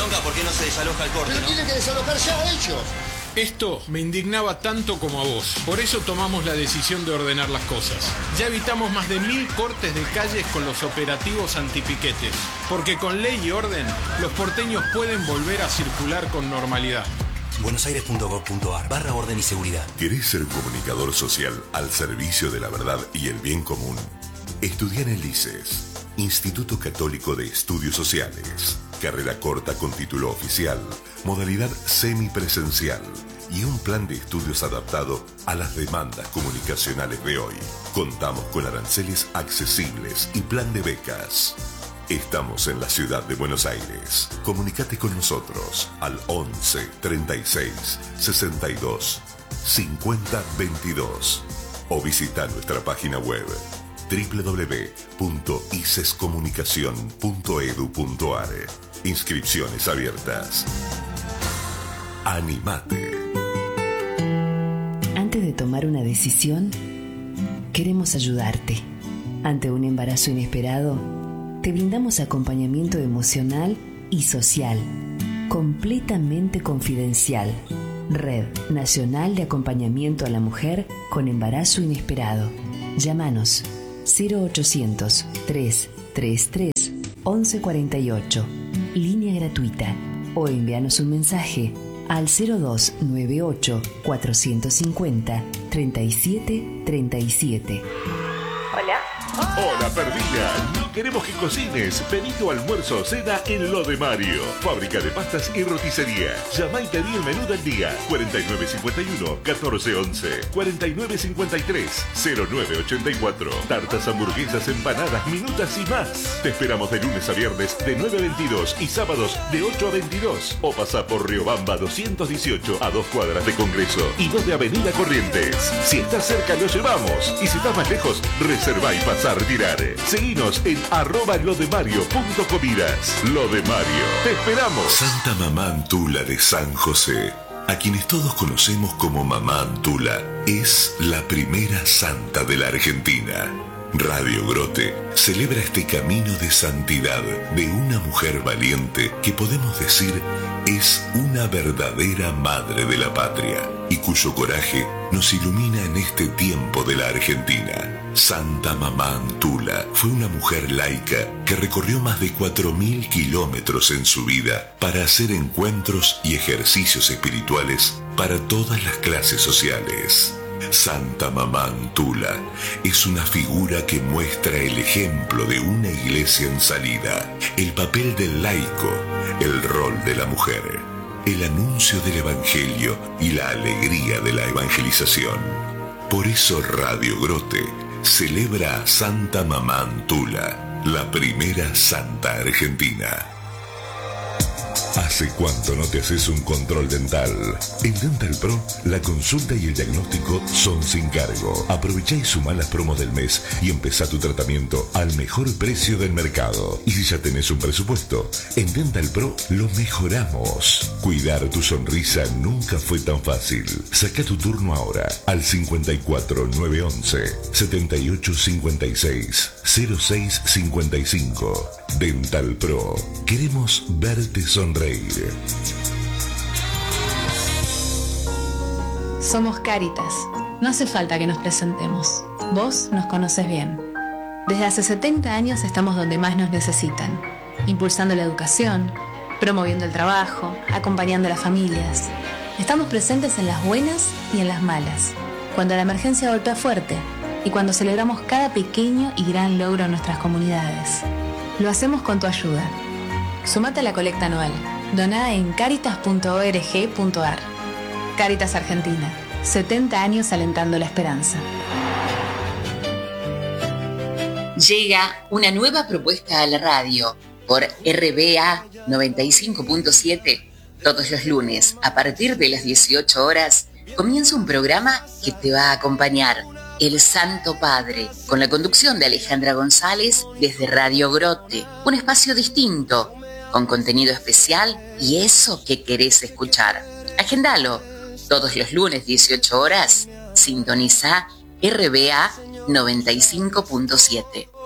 bronca porque no se desaloja el corte, Pero ¿no? tiene que desalojar ya ellos. Esto me indignaba tanto como a vos. Por eso tomamos la decisión de ordenar las cosas. Ya evitamos más de 1000 cortes de calles con los operativos antipiquetes. Porque con ley y orden, los porteños pueden volver a circular con normalidad. buenosaires.gov.ar/orden y seguridad. ¿Querés ser un comunicador social al servicio de la verdad y el bien común? Estudia en el ICES, Instituto Católico de Estudios Sociales. Carrera corta con título oficial, modalidad semipresencial y un plan de estudios adaptado a las demandas comunicacionales de hoy. Contamos con aranceles accesibles y plan de becas. Estamos en la ciudad de Buenos Aires. Comunícate con nosotros al 11 36 62 50 22 o visita nuestra página web www.icescomunicacion.edu.ar. Inscripciones abiertas. Animate. Antes de tomar una decisión, queremos ayudarte. Ante un embarazo inesperado, te brindamos acompañamiento emocional y social, completamente confidencial. Red Nacional de Acompañamiento a la Mujer con Embarazo Inesperado. Llámanos 0800 333 1148, línea gratuita, o envíanos un mensaje al 0298 450 3737. Hola. Hola, Perdida. No queremos que cocines. Vení tu almuerzo o cena en Lo de Mario. Fábrica de pastas y roticería. Llama y pedí el menú del día. 4951-1411. 4953-0984. Tartas, hamburguesas, empanadas, minutas y más. Te esperamos de lunes a viernes de 9 a 22 y sábados de 8 a 22. O pasa por Riobamba 218 a 2 cuadras de Congreso y 2 de Avenida Corrientes. Si estás cerca lo llevamos. Y si estás más lejos, reserva y pasa a retirar. Seguinos en @lodemario.comidas. Lo de Mario. Te esperamos. Santa Mamá Antula de San José, a quienes todos conocemos como Mamá Antula, es la primera santa de la Argentina. Radio Grote celebra este camino de santidad de una mujer valiente que podemos decir es una verdadera madre de la patria y cuyo coraje nos ilumina en este tiempo de la Argentina. Santa Mamá Antula fue una mujer laica que recorrió más de 4000 kilómetros en su vida para hacer encuentros y ejercicios espirituales para todas las clases sociales. Santa Mamá Antula es una figura que muestra el ejemplo de una iglesia en salida, el papel del laico, el rol de la mujer, el anuncio del evangelio y la alegría de la evangelización. Por eso Radio Grote celebra a Santa Mamá Antula, la primera santa argentina. ¿Hace cuánto no te haces un control dental? En Dental Pro, la consulta y el diagnóstico son sin cargo. Aprovecha y suma las promos del mes y empezá tu tratamiento al mejor precio del mercado. Y si ya tenés un presupuesto, en Dental Pro lo mejoramos. Cuidar tu sonrisa nunca fue tan fácil. Saca tu turno ahora al 54 911 78 56 06 55. Dental Pro. Queremos verte sonreír. Somos Cáritas. No hace falta que nos presentemos. Vos nos conoces bien. Desde hace 70 años estamos donde más nos necesitan, impulsando la educación, promoviendo el trabajo, acompañando a las familias. Estamos presentes en las buenas y en las malas, cuando la emergencia golpea fuerte y cuando celebramos cada pequeño y gran logro en nuestras comunidades. Lo hacemos con tu ayuda. Sumate a la colecta anual. Doná en caritas.org.ar. Cáritas Argentina. 70 años alentando la esperanza. Llega una nueva propuesta a la radio por RBA 95.7. Todos los lunes, a partir de las 18 horas, comienza un programa que te va a acompañar. El Santo Padre, con la conducción de Alejandra González desde Radio Grote. Un espacio distinto, con contenido especial y eso que querés escuchar. Agendalo. Todos los lunes, 18 horas, sintoniza RBA 95.7.